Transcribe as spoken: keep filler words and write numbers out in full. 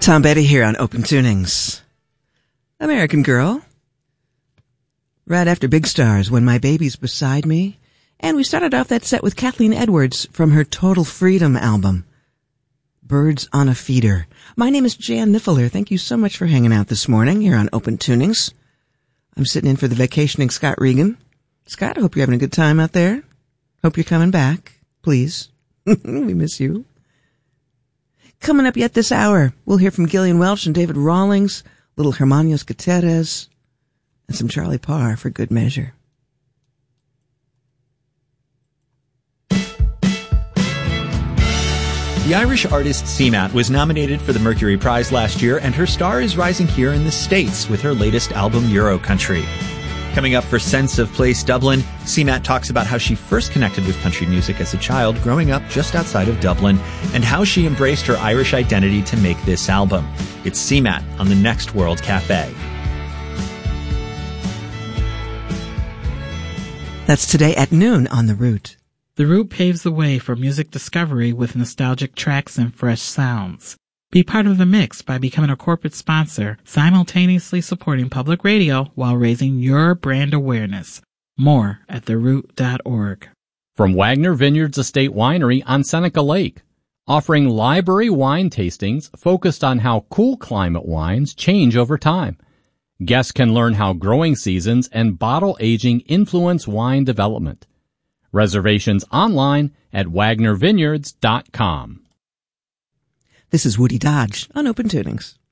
Tom Betty here on Open Tunings. American Girl. Right after Big Stars, When My Baby's Beside Me. And we started off that set with Kathleen Edwards from her Total Freedom album, Birds on a Feeder. My name is Jan Niffler. Thank you so much for hanging out this morning here on Open Tunings. I'm sitting in for the vacationing Scott Regan. Scott, I hope you're having a good time out there. Hope you're coming back, please. We miss you. Coming up yet this hour, we'll hear from Gillian Welch and David Rawlings, Little Hermanos Gutierrez, and some Charlie Parr for good measure. The Irish artist Seamat was nominated for the Mercury Prize last year, and her star is rising here in the States with her latest album, Euro Country. Coming up for Sense of Place Dublin, Seamat talks about how she first connected with country music as a child growing up just outside of Dublin, and how she embraced her Irish identity to make this album. It's Seamat on the Next World Cafe. That's today at noon on The Root. The Root paves the way for music discovery with nostalgic tracks and fresh sounds. Be part of the mix by becoming a corporate sponsor, simultaneously supporting public radio while raising your brand awareness. More at the root dot org. From Wagner Vineyards Estate Winery on Seneca Lake, offering library wine tastings focused on how cool climate wines change over time. Guests can learn how growing seasons and bottle aging influence wine development. Reservations online at wagner vineyards dot com. This is Woody Dodge on Open Tunings.